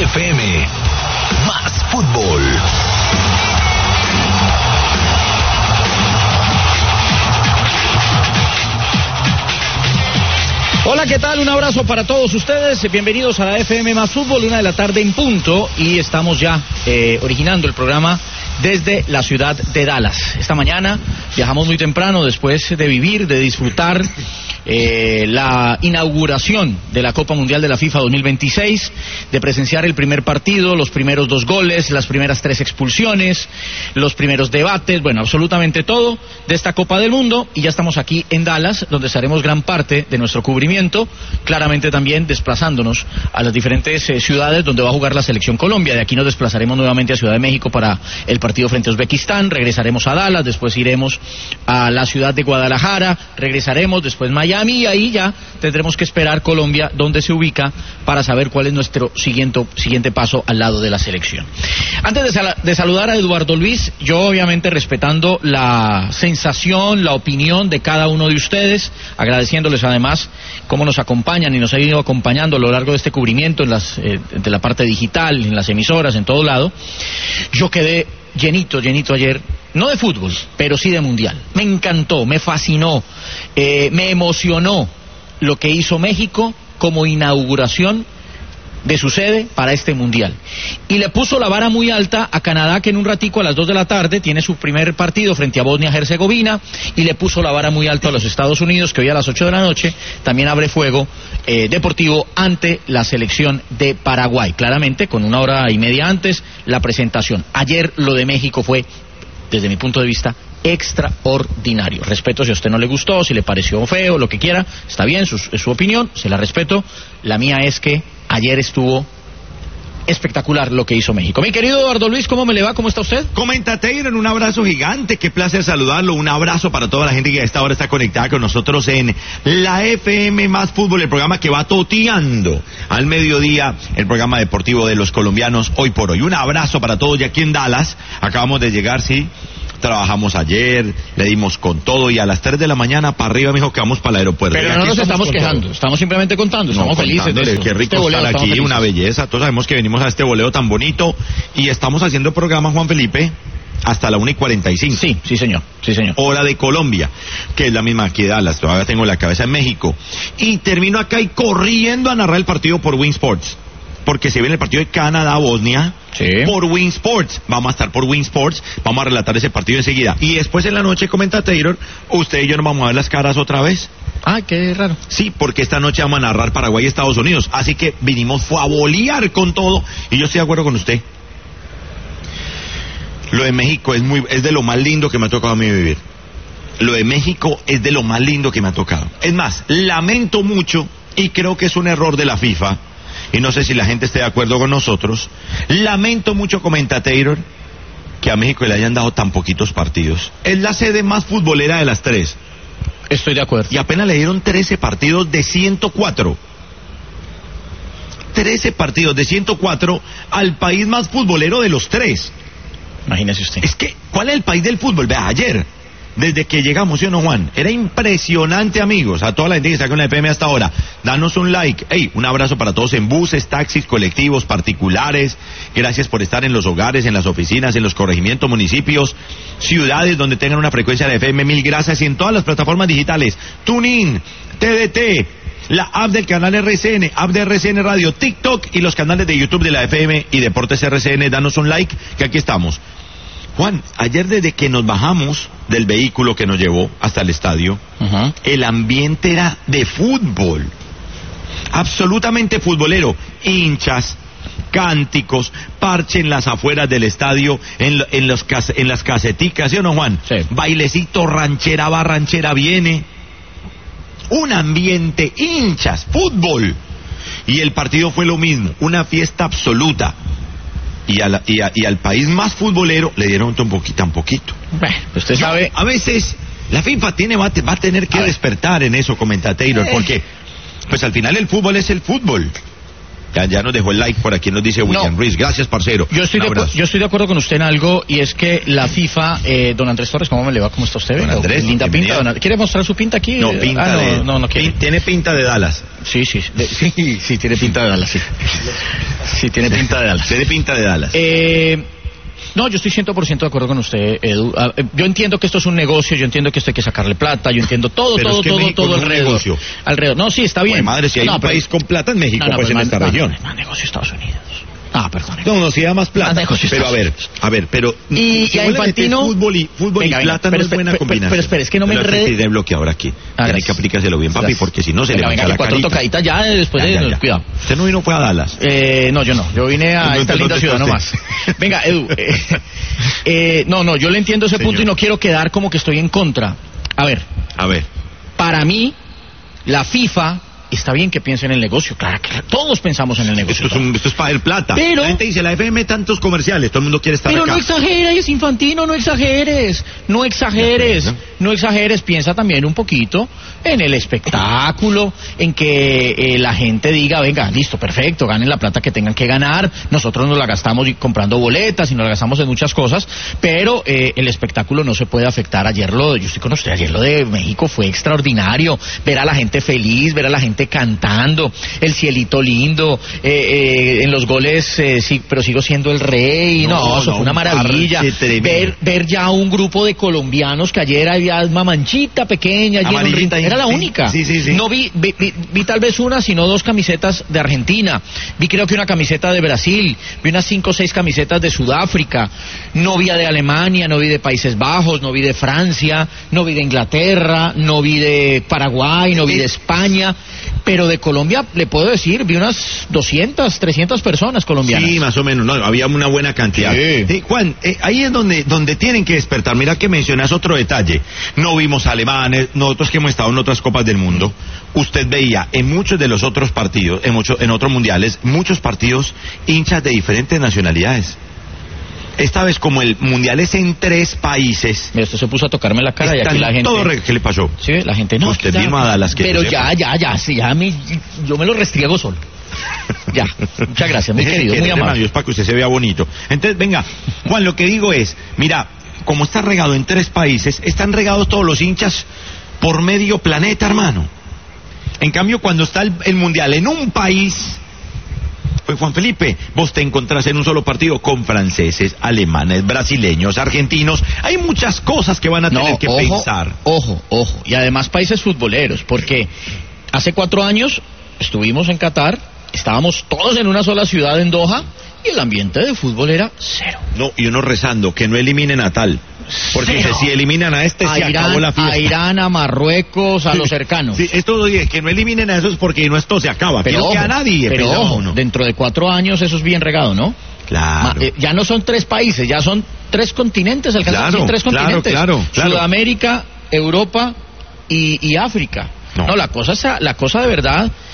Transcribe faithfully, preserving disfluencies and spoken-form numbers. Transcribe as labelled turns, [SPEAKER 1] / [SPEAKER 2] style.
[SPEAKER 1] F M, más fútbol.
[SPEAKER 2] Hola, ¿qué tal? Un abrazo para todos ustedes. Bienvenidos a la F M Más Fútbol, una de la tarde en punto, y estamos ya eh, originando el programa desde la ciudad de Dallas. Esta mañana viajamos muy temprano después de vivir, de disfrutar eh, la inauguración de la Copa Mundial de la FIFA dos mil veintiséis, de presenciar el primer partido, los primeros dos goles, las primeras tres expulsiones, los primeros debates, bueno, absolutamente todo de esta Copa del Mundo, y ya estamos aquí en Dallas, donde estaremos gran parte de nuestro cubrimiento, claramente también desplazándonos a las diferentes eh, ciudades donde va a jugar la Selección Colombia. De aquí nos desplazaremos nuevamente a Ciudad de México para el partido frente a Uzbekistán, regresaremos a Dallas, después iremos a la ciudad de Guadalajara, regresaremos después Miami, y ahí ya tendremos que esperar Colombia donde se ubica para saber cuál es nuestro siguiente, siguiente paso al lado de la selección. Antes de, sal de saludar a Eduardo Luis, yo obviamente respetando la sensación, la opinión de cada uno de ustedes, agradeciéndoles además cómo nos acompañan y nos han ido acompañando a lo largo de este cubrimiento en las, eh, de la parte digital, en las emisoras, en todo lado. Yo quedé llenito, llenito ayer, no de fútbol, pero sí de mundial. Me encantó, me fascinó, eh, me emocionó lo que hizo México como inauguración de su sede para este mundial. Y le puso la vara muy alta a Canadá, que en un ratico a las dos de la tarde tiene su primer partido frente a Bosnia-Herzegovina, y le puso la vara muy alta a los Estados Unidos, que hoy a las ocho de la noche también abre fuego eh, deportivo ante la selección de Paraguay. Claramente, con una hora y media antes, la presentación. Ayer lo de México fue, desde mi punto de vista, extraordinario. Respeto si a usted no le gustó, si le pareció feo, lo que quiera, está bien, su, es su opinión, se la respeto. La mía es que ayer estuvo espectacular lo que hizo México. Mi querido Eduardo Luis, ¿cómo me le va? ¿Cómo está usted?
[SPEAKER 3] Comentate, un abrazo gigante, qué placer saludarlo, un abrazo para toda la gente que a esta hora está conectada con nosotros en la F M Más Fútbol, el programa que va toteando al mediodía, el programa deportivo de los colombianos hoy por hoy. Un abrazo para todos, y aquí en Dallas, acabamos de llegar, sí, trabajamos ayer, le dimos con todo, y a las tres de la mañana para arriba, mijo, que vamos para el aeropuerto.
[SPEAKER 2] Pero no nos estamos quejando, todo. Estamos simplemente contando, estamos no, felices de esto.
[SPEAKER 3] Qué rico
[SPEAKER 2] este
[SPEAKER 3] estar aquí, felices. Una belleza. Todos sabemos que venimos a este boleo tan bonito, y estamos haciendo el programa, Juan Felipe, hasta la una y cuarenta y cinco.
[SPEAKER 2] Sí, sí señor, sí señor.
[SPEAKER 3] Hora de Colombia, que es la misma aquí de Dallas, todavía tengo la cabeza en México. Y termino acá y corriendo a narrar el partido por Win Sports, porque se viene el partido de Canadá-Bosnia, sí, por Win Sports. Vamos a estar por Win Sports, vamos a relatar ese partido enseguida. Y después en la noche, comenta Taylor, usted y yo nos vamos a ver las caras otra vez.
[SPEAKER 2] Ah, qué raro.
[SPEAKER 3] Sí, porque esta noche vamos a narrar Paraguay y Estados Unidos. Así que vinimos fue a bolear con todo, y yo estoy de acuerdo con usted. Lo de México es muy, es de lo más lindo que me ha tocado a mí vivir. Lo de México es de lo más lindo que me ha tocado. Es más, lamento mucho, y creo que es un error de la FIFA, y no sé si la gente esté de acuerdo con nosotros, lamento mucho, comenta Taylor, que a México le hayan dado tan poquitos partidos. Es la sede más futbolera de las tres.
[SPEAKER 2] Estoy de acuerdo.
[SPEAKER 3] Y apenas le dieron trece partidos de ciento cuatro. trece partidos de ciento cuatro al país más futbolero de los tres.
[SPEAKER 2] Imagínese usted.
[SPEAKER 3] Es que, ¿cuál es el país del fútbol? Vea, ayer, desde que llegamos, ¿sí o no, Juan? Era impresionante, amigos, a toda la gente que está con la F M hasta ahora. Danos un like. Hey, un abrazo para todos en buses, taxis, colectivos, particulares. Gracias por estar en los hogares, en las oficinas, en los corregimientos, municipios, ciudades donde tengan una frecuencia de F M. Mil gracias. Y en todas las plataformas digitales, TuneIn, T D T, la app del canal R C N, app de R C N Radio, TikTok y los canales de YouTube de la F M y Deportes R C N. Danos un like, que aquí estamos. Juan, ayer desde que nos bajamos del vehículo que nos llevó hasta el estadio, uh-huh, el ambiente era de fútbol, absolutamente futbolero, hinchas, cánticos, parche en las afueras del estadio, en, en, los, en las caseticas, ¿sí o no, Juan?
[SPEAKER 2] Sí.
[SPEAKER 3] Bailecito, ranchera va, ranchera viene, un ambiente, hinchas, fútbol, y el partido fue lo mismo, una fiesta absoluta. Y, a la, y, a, y al país más futbolero le dieron un poquito, tan poquito.
[SPEAKER 2] Bueno, usted
[SPEAKER 3] Yo,
[SPEAKER 2] sabe.
[SPEAKER 3] A veces la FIFA tiene va, va a tener que a despertar en eso, comenta Taylor, eh. porque pues al final el fútbol es el fútbol. Ya, ya nos dejó el like por aquí, nos dice William no. Ruiz. Gracias, parcero.
[SPEAKER 2] Yo estoy, de, yo estoy de acuerdo con usted en algo, y es que la FIFA, eh, don Andrés Torres, ¿cómo me le va? ¿Cómo está usted?
[SPEAKER 3] Don Andrés,
[SPEAKER 2] linda pinta. Don, ¿quiere mostrar su pinta aquí?
[SPEAKER 3] No, pinta
[SPEAKER 2] ah, no,
[SPEAKER 3] de...
[SPEAKER 2] No, no quiere.
[SPEAKER 3] Tiene pinta de Dallas.
[SPEAKER 2] Sí, sí, de, sí, sí, tiene pinta de Dallas, sí. Sí, tiene pinta de Dallas.
[SPEAKER 3] Tiene pinta de Dallas.
[SPEAKER 2] Eh... No, yo estoy cien por ciento de acuerdo con usted, Edu. Yo entiendo que esto es un negocio, yo entiendo que esto hay que sacarle plata, yo entiendo todo,
[SPEAKER 3] Pero
[SPEAKER 2] todo,
[SPEAKER 3] es que
[SPEAKER 2] todo,
[SPEAKER 3] México
[SPEAKER 2] todo
[SPEAKER 3] no es un
[SPEAKER 2] alrededor.
[SPEAKER 3] negocio.
[SPEAKER 2] Alrededor. No, sí, está bien.
[SPEAKER 3] Oye, madre, si hay
[SPEAKER 2] no,
[SPEAKER 3] un
[SPEAKER 2] pero...
[SPEAKER 3] país con plata en México,
[SPEAKER 2] no, no,
[SPEAKER 3] pues
[SPEAKER 2] pues
[SPEAKER 3] en
[SPEAKER 2] más,
[SPEAKER 3] esta
[SPEAKER 2] no,
[SPEAKER 3] región.
[SPEAKER 2] No, más negocio Estados Unidos. Ah, perdón.
[SPEAKER 3] No, no, si da más plata.
[SPEAKER 2] Más negocio
[SPEAKER 3] Pero a ver,
[SPEAKER 2] Estados
[SPEAKER 3] a ver, pero...
[SPEAKER 2] Y,
[SPEAKER 3] si
[SPEAKER 2] y a
[SPEAKER 3] vos le metés
[SPEAKER 2] Infantino...
[SPEAKER 3] Fútbol y, fútbol
[SPEAKER 2] venga,
[SPEAKER 3] y
[SPEAKER 2] venga,
[SPEAKER 3] plata
[SPEAKER 2] pero
[SPEAKER 3] no es
[SPEAKER 2] espera,
[SPEAKER 3] buena
[SPEAKER 2] pero,
[SPEAKER 3] combinación.
[SPEAKER 2] Pero espera, es que no me
[SPEAKER 3] Pero
[SPEAKER 2] enrede...
[SPEAKER 3] tiene bloqueador aquí.
[SPEAKER 2] Ah,
[SPEAKER 3] Tiene que aplicárselo bien, papi,
[SPEAKER 2] gracias.
[SPEAKER 3] porque si no se
[SPEAKER 2] venga,
[SPEAKER 3] le
[SPEAKER 2] venga,
[SPEAKER 3] mancha la
[SPEAKER 2] cuatro
[SPEAKER 3] carita.
[SPEAKER 2] tocaditas ya después
[SPEAKER 3] Ya,
[SPEAKER 2] de...
[SPEAKER 3] ya, ya.
[SPEAKER 2] Cuidado.
[SPEAKER 3] Usted no vino fue a Dallas.
[SPEAKER 2] Eh, no, yo no. Yo vine a
[SPEAKER 3] ¿Dónde-
[SPEAKER 2] esta linda
[SPEAKER 3] dónde
[SPEAKER 2] ciudad
[SPEAKER 3] está
[SPEAKER 2] nomás.
[SPEAKER 3] usted?
[SPEAKER 2] Venga, Edu. Eh, eh, no, no, yo le entiendo ese
[SPEAKER 3] Señor.
[SPEAKER 2] punto y no quiero quedar como que estoy en contra. A ver,
[SPEAKER 3] A ver.
[SPEAKER 2] para mí, la FIFA... Está bien que piensen en el negocio, claro, claro, todos pensamos en el negocio.
[SPEAKER 3] Esto es, un, esto es para el plata.
[SPEAKER 2] Pero-
[SPEAKER 3] la gente dice, la F M tantos comerciales, todo el mundo quiere estar
[SPEAKER 2] Pero
[SPEAKER 3] acá.
[SPEAKER 2] no exageres, Infantino, no exageres, no exageres,
[SPEAKER 3] Ya, ya.
[SPEAKER 2] no exageres, piensa también un poquito en el espectáculo, en que eh, la gente diga, venga, listo, perfecto, ganen la plata que tengan que ganar, nosotros nos la gastamos y comprando boletas y nos la gastamos en muchas cosas, pero eh, el espectáculo no se puede afectar. Ayer lo, yo estoy con usted, ayer lo de México fue extraordinario, ver a la gente feliz, ver a la gente cantando, el cielito lindo, eh, eh, en los goles, eh, sí, pero sigo siendo el rey, no,
[SPEAKER 3] No,
[SPEAKER 2] eso
[SPEAKER 3] no,
[SPEAKER 2] fue una
[SPEAKER 3] un
[SPEAKER 2] maravilla,
[SPEAKER 3] parche tremendo.
[SPEAKER 2] ver, ver ya un grupo de colombianos que ayer había una manchita pequeña, allí en un
[SPEAKER 3] Amarillita,
[SPEAKER 2] ring, era la
[SPEAKER 3] sí,
[SPEAKER 2] única,
[SPEAKER 3] sí, sí, sí.
[SPEAKER 2] no vi, vi, vi, vi tal vez una, sino dos camisetas de Argentina, vi creo que una camiseta de Brasil, vi unas cinco o seis camisetas de Sudáfrica, no vi de Alemania, no vi de Países Bajos, no vi de Francia, no vi de Inglaterra, no vi de Paraguay, no vi de España, pero de Colombia, le puedo decir, vi unas doscientas, trescientas personas colombianas.
[SPEAKER 3] Sí, más o menos, no, había una buena cantidad.
[SPEAKER 2] Sí.
[SPEAKER 3] Eh, Juan, eh, ahí es donde, donde tienen que despertar. Mira que mencionas otro detalle. No vimos alemanes, nosotros que hemos estado en otras copas del mundo, usted veía en muchos de los otros partidos, en, mucho, en otros mundiales, muchos partidos hinchas de diferentes nacionalidades. Esta vez, como el mundial es en tres países,
[SPEAKER 2] Mira, usted se puso a tocarme la cara y
[SPEAKER 3] están
[SPEAKER 2] aquí la gente...
[SPEAKER 3] todo re- ¿qué le pasó?
[SPEAKER 2] Sí, la gente no.
[SPEAKER 3] Usted
[SPEAKER 2] ya-
[SPEAKER 3] vino a Dallas, que
[SPEAKER 2] Pero
[SPEAKER 3] yo
[SPEAKER 2] ya, ya, ya, sí, ya me, yo me lo restriego solo. Ya, muchas gracias, muy
[SPEAKER 3] Deje de
[SPEAKER 2] querido, muy
[SPEAKER 3] querer, hermano,
[SPEAKER 2] amable.
[SPEAKER 3] es para que usted se vea bonito. Entonces, venga, Juan, lo que digo es, mira, como está regado en tres países, están regados todos los hinchas por medio planeta, hermano. En cambio, cuando está el, el mundial en un país, pues Juan Felipe, vos te encontrás en un solo partido con franceses, alemanes, brasileños, argentinos. Hay muchas cosas que van a tener que
[SPEAKER 2] ojo,
[SPEAKER 3] pensar.
[SPEAKER 2] Ojo, ojo. Y además países futboleros, porque hace cuatro años estuvimos en Qatar, estábamos todos en una sola ciudad en Doha y el ambiente de fútbol era cero.
[SPEAKER 3] No, y uno rezando que no eliminen a tal. Porque
[SPEAKER 2] Cero.
[SPEAKER 3] dice, si eliminan a este,
[SPEAKER 2] A
[SPEAKER 3] se acabó
[SPEAKER 2] Irán,
[SPEAKER 3] la fiesta.
[SPEAKER 2] a Irán, a Marruecos, a los cercanos.
[SPEAKER 3] Sí, esto dice que no eliminen a esos porque no esto se acaba.
[SPEAKER 2] Pero
[SPEAKER 3] Pero
[SPEAKER 2] ojo,
[SPEAKER 3] que a nadie.
[SPEAKER 2] pero
[SPEAKER 3] pelado
[SPEAKER 2] ojo,
[SPEAKER 3] uno.
[SPEAKER 2] dentro de cuatro años eso es bien regado, ¿no?
[SPEAKER 3] Claro.
[SPEAKER 2] Ma- eh, ya no son tres países, ya son tres continentes, alcanzan a
[SPEAKER 3] Claro,
[SPEAKER 2] ser tres
[SPEAKER 3] claro,
[SPEAKER 2] continentes.
[SPEAKER 3] claro, claro.
[SPEAKER 2] Sudamérica, Europa y, y África.
[SPEAKER 3] No.
[SPEAKER 2] No. la cosa es, la cosa de verdad